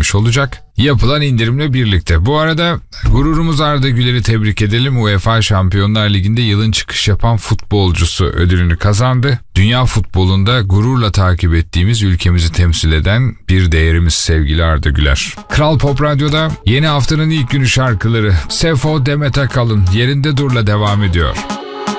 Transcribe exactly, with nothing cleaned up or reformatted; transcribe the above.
gelmiş olacak. Yapılan indirimle birlikte. Bu arada gururumuz Arda Güler'i tebrik edelim. UEFA Şampiyonlar Ligi'nde yılın çıkış yapan futbolcusu ödülünü kazandı. Dünya futbolunda gururla takip ettiğimiz, ülkemizi temsil eden bir değerimiz sevgili Arda Güler. Kral Pop Radyo'da yeni haftanın ilk günü şarkıları Sefo Demet Akalın Yerinde Dur'la devam ediyor.